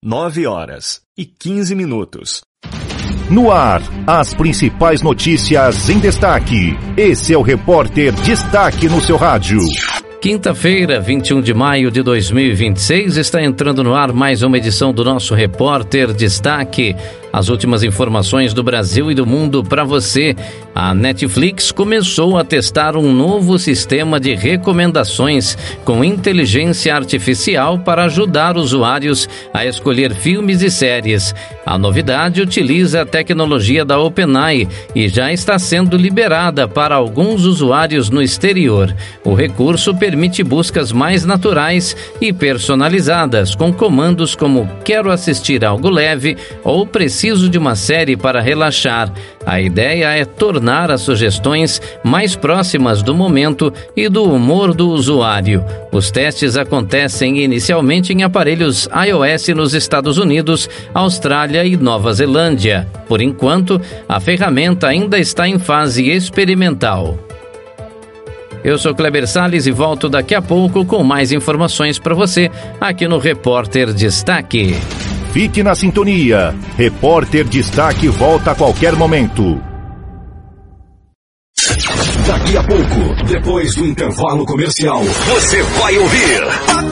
9h15. No ar, as principais notícias em destaque. Esse é o Repórter Destaque no seu rádio. Quinta-feira, 21 de maio de 2026, está entrando no ar mais uma edição do nosso Repórter Destaque. As últimas informações do Brasil e do mundo para você. A Netflix começou a testar um novo sistema de recomendações com inteligência artificial para ajudar usuários a escolher filmes e séries. A novidade utiliza a tecnologia da OpenAI e já está sendo liberada para alguns usuários no exterior. O recurso permite buscas mais naturais e personalizadas, com comandos como "quero assistir algo leve" ou "preciso de uma série para relaxar". A ideia é tornar as sugestões mais próximas do momento e do humor do usuário. Os testes acontecem inicialmente em aparelhos iOS nos Estados Unidos, Austrália e Nova Zelândia. Por enquanto, a ferramenta ainda está em fase experimental. Eu sou Kleber Salles e volto daqui a pouco com mais informações para você aqui no Repórter Destaque. Fique na sintonia. Repórter Destaque volta a qualquer momento. Daqui a pouco, depois do intervalo comercial, você vai ouvir